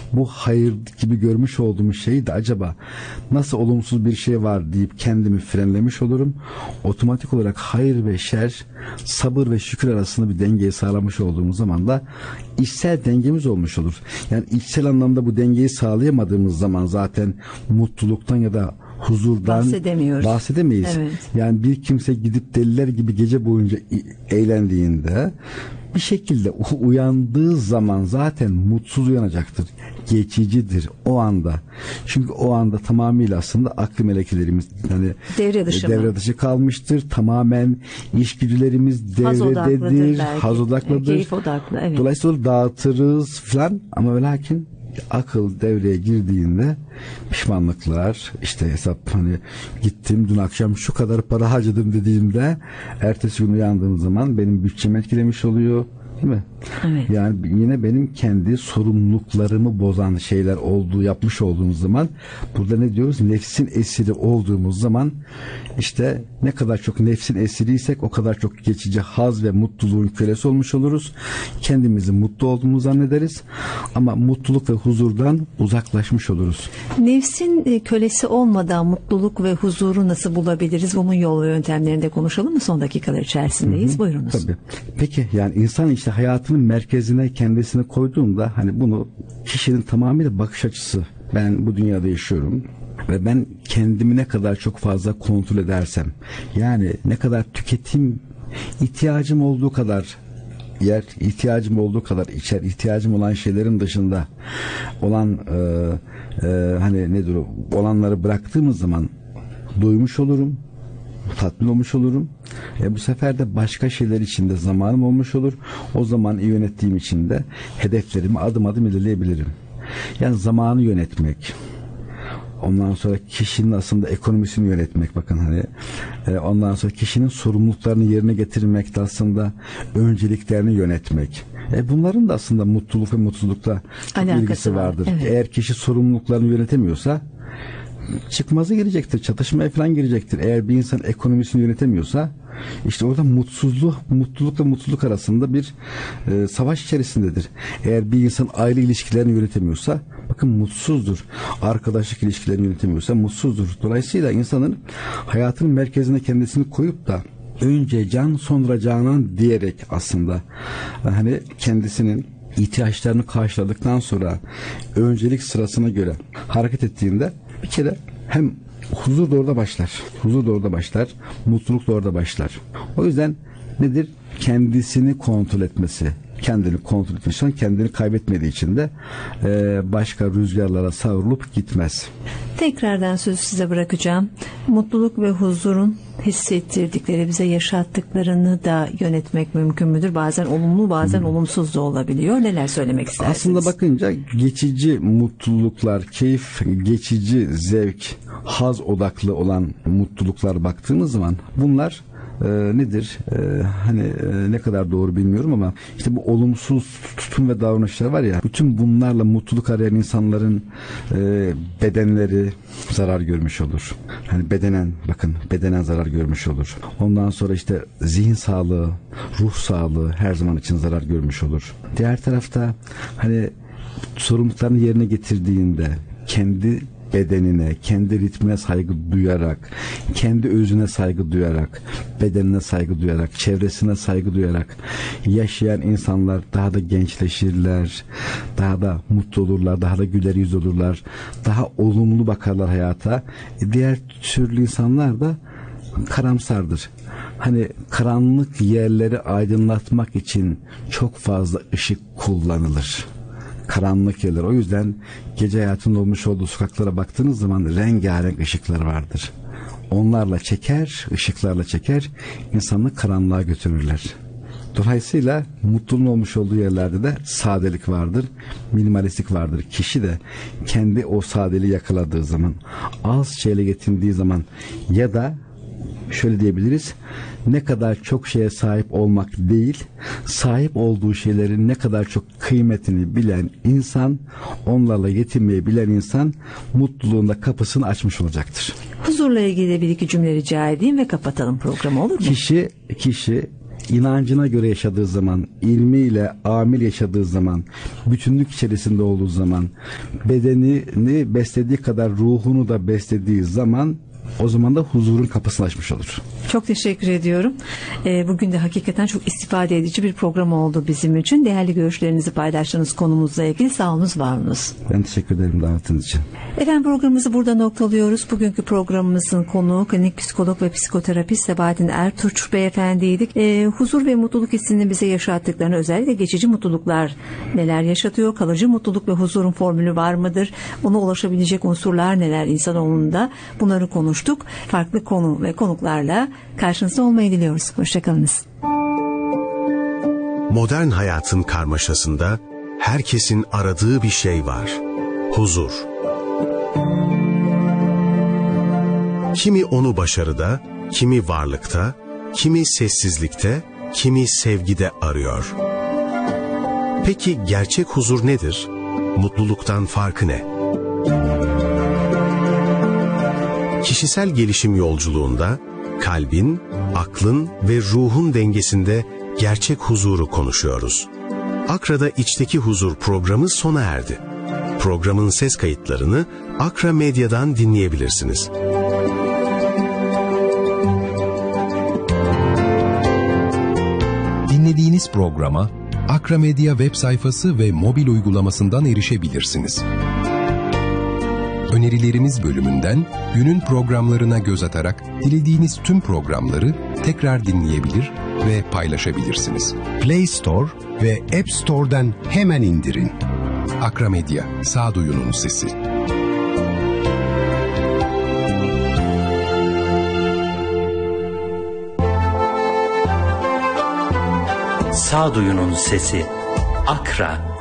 bu hayır gibi görmüş olduğum şeyi de acaba nasıl olumsuz bir şey var deyip kendimi frenlemiş olurum. Otomatik olarak hayır ve şer, sabır ve şükür arasında bir dengeyi sağlamış olduğumuz zaman da içsel dengemiz olmuş olur. Yani içsel anlamda bu dengeyi sağlayamadığımız zaman zaten mutluluktan ya da huzurdan bahsedemeyiz. Evet. Yani bir kimse gidip deliler gibi gece boyunca eğlendiğinde bir şekilde uyandığı zaman zaten mutsuz uyanacaktır. Geçicidir o anda. Çünkü o anda tamamıyla aslında aklı melekelerimiz hani devre dışı kalmıştır. Tamamen işgüdülerimiz devrededir. Haz odaklıdır. Keyif odaklı. Evet. Dolayısıyla dağıtırız falan ama ve lakin akıl devreye girdiğinde pişmanlıklar, işte hesap, hani gittim dün akşam şu kadar para harcadım dediğimde ertesi gün uyandığım zaman benim bütçem etkilemiş oluyor. Değil mi? Evet. Yani yine benim kendi sorumluluklarımı bozan şeyler yapmış olduğumuz zaman burada ne diyoruz? Nefsin esiri olduğumuz zaman işte ne kadar çok nefsin esiriysek o kadar çok geçici haz ve mutluluğun kölesi olmuş oluruz. Kendimizi mutlu olduğumuzu zannederiz ama mutluluk ve huzurdan uzaklaşmış oluruz. Nefsin kölesi olmadan mutluluk ve huzuru nasıl bulabiliriz? Bunun yol ve yöntemlerinde konuşalım mı? Son dakikalar içerisindeyiz. Hı-hı. Buyurunuz. Tabii. Peki yani insan işte hayatının merkezine kendisini koyduğunda hani bunu kişinin tamamıyla bakış açısı. Ben bu dünyada yaşıyorum ve ben kendimi ne kadar çok fazla kontrol edersem, yani ne kadar tüketim, ihtiyacım olduğu kadar yer, ihtiyacım olduğu kadar içer, ihtiyacım olan şeylerin dışında olan hani nedir o, olanları bıraktığımız zaman doymuş olurum, tatmin olmuş olurum. Bu sefer de başka şeyler için de zamanım olmuş olur. O zaman iyi yönettiğim için de hedeflerimi adım adım ilerleyebilirim. Yani zamanı yönetmek, ondan sonra kişinin aslında ekonomisini yönetmek, bakın hani ondan sonra kişinin sorumluluklarını yerine getirmek de aslında önceliklerini yönetmek. Bunların da aslında mutluluk ve mutsuzlukla ilgisi vardır. Evet. Eğer kişi sorumluluklarını yönetemiyorsa çıkmazı girecektir, çatışmaya falan girecektir. Eğer bir insan ekonomisini yönetemiyorsa işte orada mutlulukla mutsuzluk arasında bir savaş içerisindedir. Eğer bir insan aile ilişkilerini yönetemiyorsa bakın mutsuzdur. Arkadaşlık ilişkilerini yönetemiyorsa mutsuzdur. Dolayısıyla insanın hayatının merkezine kendisini koyup da önce can sonra canan diyerek aslında hani kendisinin ihtiyaçlarını karşıladıktan sonra öncelik sırasına göre hareket ettiğinde bir kere hem huzur da orada başlar. Huzur da orada başlar. Mutluluk da orada başlar. O yüzden nedir? Kendisini kontrol etmesi. Kendini kontrol etmişsen kendini kaybetmediği için de başka rüzgarlara savrulup gitmez. Tekrardan sözü size bırakacağım. Mutluluk ve huzurun hissettirdikleri, bize yaşattıklarını da yönetmek mümkün müdür? Bazen olumlu, bazen olumsuz da olabiliyor. Neler söylemek istersiniz? Aslında bakınca geçici mutluluklar, keyif, geçici zevk, haz odaklı olan mutluluklar baktığımız zaman bunlar nedir? Hani ne kadar doğru bilmiyorum ama işte bu olumsuz tutum ve davranışlar var ya, bütün bunlarla mutluluk arayan insanların bedenleri zarar görmüş olur. Hani bedenen zarar görmüş olur. Ondan sonra işte zihin sağlığı, ruh sağlığı her zaman için zarar görmüş olur. Diğer tarafta hani sorumluluklarını yerine getirdiğinde kendi bedenine, kendi ritmine saygı duyarak, kendi özüne saygı duyarak, bedenine saygı duyarak, çevresine saygı duyarak yaşayan insanlar daha da gençleşirler, daha da mutlu olurlar, daha da güler yüz olurlar, daha olumlu bakarlar hayata. Diğer türlü insanlar da karamsardır. Hani karanlık yerleri aydınlatmak için çok fazla ışık kullanılır. Karanlık yerler. O yüzden gece hayatında olmuş olduğu sokaklara baktığınız zaman rengarenk ışıklar vardır. Onlarla çeker, ışıklarla çeker, insanı karanlığa götürürler. Dolayısıyla mutluluğun olmuş olduğu yerlerde de sadelik vardır, minimalistlik vardır. Kişi de kendi o sadeliği yakaladığı zaman, az şeyle yetindiği zaman ya da şöyle diyebiliriz, ne kadar çok şeye sahip olmak değil, sahip olduğu şeylerin ne kadar çok kıymetini bilen insan, onlarla yetinmeyi bilen insan mutluluğunda kapısını açmış olacaktır. Huzurla ilgili bir iki cümle rica edeyim ve kapatalım programı, olur mu? Kişi inancına göre yaşadığı zaman, ilmiyle amil yaşadığı zaman, bütünlük içerisinde olduğu zaman, bedenini beslediği kadar ruhunu da beslediği zaman, o zaman da huzurun kapısını açmış olur. Çok teşekkür ediyorum. Bugün de hakikaten çok istifade edici bir program oldu bizim için. Değerli görüşlerinizi paylaştığınız konumuzla ilgili sağ olunuz, var olunuz. Ben teşekkür ederim davetiniz için. Efendim, programımızı burada noktalıyoruz. Bugünkü programımızın konuğu klinik psikolog ve psikoterapist Sebahattin Ertuğrul Beyefendiydik. Huzur ve mutluluk hissini bize yaşattıklarını, özellikle geçici mutluluklar neler yaşatıyor? Kalıcı mutluluk ve huzurun formülü var mıdır? Ona ulaşabilecek unsurlar neler insanoğlunda? Bunları konuştuk. Farklı konu ve konuklarla karşınızda olmayı diliyoruz. Hoşçakalınız. Modern hayatın karmaşasında herkesin aradığı bir şey var. Huzur. Kimi onu başarıda, kimi varlıkta, kimi sessizlikte, kimi sevgide arıyor. Peki gerçek huzur nedir? Mutluluktan farkı ne? Kişisel gelişim yolculuğunda kalbin, aklın ve ruhun dengesinde gerçek huzuru konuşuyoruz. Akra'da İçteki Huzur programı sona erdi. Programın ses kayıtlarını Akra Medya'dan dinleyebilirsiniz. Dinlediğiniz programa Akra Medya web sayfası ve mobil uygulamasından erişebilirsiniz. Önerilerimiz bölümünden günün programlarına göz atarak dilediğiniz tüm programları tekrar dinleyebilir ve paylaşabilirsiniz. Play Store ve App Store'dan hemen indirin. Akra Medya, sağduyunun sesi. Sağduyunun sesi. Akra